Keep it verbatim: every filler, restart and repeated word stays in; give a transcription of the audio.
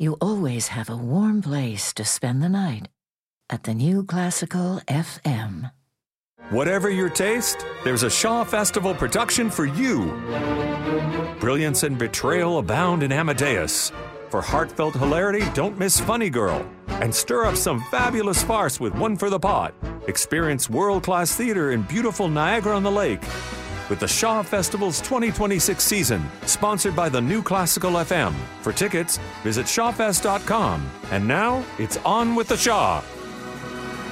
you always have a warm place to spend the night at the New Classical F M. Whatever your taste, there's a Shaw Festival production for you. Brilliance and betrayal abound in Amadeus. For heartfelt hilarity, don't miss Funny Girl. And stir up some fabulous farce with One for the Pot. Experience world-class theater in beautiful Niagara-on-the-Lake. With the Shaw Festival's twenty twenty-six season, sponsored by the New Classical F M. For tickets, visit shawfest dot com. And now, it's on with the Shaw.